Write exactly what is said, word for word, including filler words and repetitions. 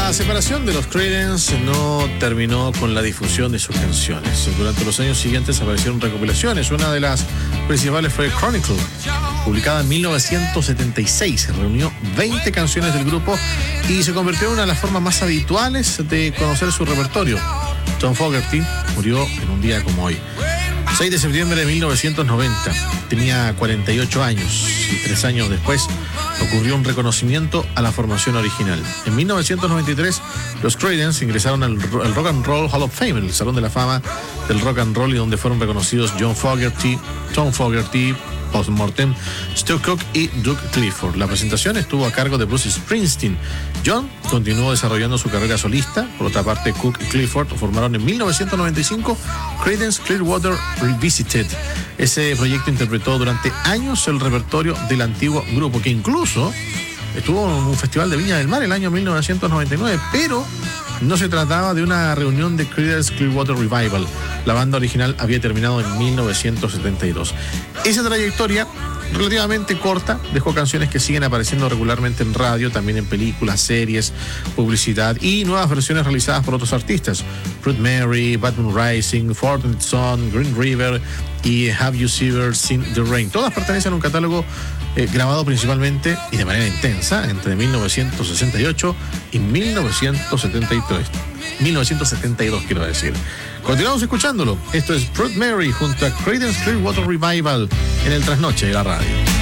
La separación de los Creedence no terminó con la difusión de sus canciones. Durante los años siguientes aparecieron recopilaciones. Una de las principales fue Chronicle, publicada en mil novecientos setenta y seis. Reunió veinte canciones del grupo y se convirtió en una de las formas más habituales de conocer su repertorio. Tom Fogerty murió en un día como hoy, seis de septiembre de mil novecientos noventa. Tenía cuarenta y ocho años y tres años después ocurrió un reconocimiento a la formación original. En mil novecientos noventa y tres, los Creedence ingresaron al, al Rock and Roll Hall of Fame, el Salón de la Fama del Rock and Roll, y donde fueron reconocidos John Fogerty, Tom Fogerty, post-mortem, Stu Cook y Doug Clifford. La presentación estuvo a cargo de Bruce Springsteen. John continuó desarrollando su carrera solista. Por otra parte, Cook y Clifford formaron en mil novecientos noventa y cinco Creedence Clearwater Revisited. Ese proyecto interpretó durante años el repertorio del antiguo grupo, que incluso estuvo en un festival de Viña del Mar el año mil novecientos noventa y nueve, pero no se trataba de una reunión de Creedence Clearwater Revival. La banda original había terminado en mil novecientos setenta y dos. Esa trayectoria, relativamente corta, dejó canciones que siguen apareciendo regularmente en radio, también en películas, series, publicidad y nuevas versiones realizadas por otros artistas. Proud Mary, Batman Rising, Fortunate Son, Green River y Have You Ever Seen the Rain. Todas pertenecen a un catálogo eh, grabado principalmente y de manera intensa entre mil novecientos sesenta y ocho y mil novecientos setenta y tres. mil novecientos setenta y dos, quiero decir. Continuamos escuchándolo. Esto es Proud Mary junto a Creedence Clearwater Revival en el trasnoche de la radio.